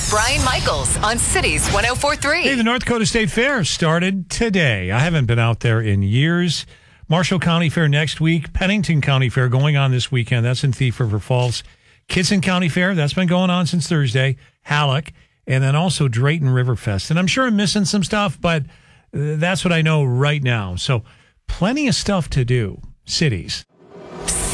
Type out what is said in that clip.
Brian Michaels on Cities 104.3. Hey, the North Dakota State Fair started today. I haven't been out there in years. Marshall County Fair next week. Pennington County Fair going on this weekend. That's in Thief River Falls. Kitson County Fair, that's been going on since Thursday. Halleck. And then also Drayton River Fest. And I'm sure I'm missing some stuff, but that's what I know right now. So plenty of stuff to do. Cities.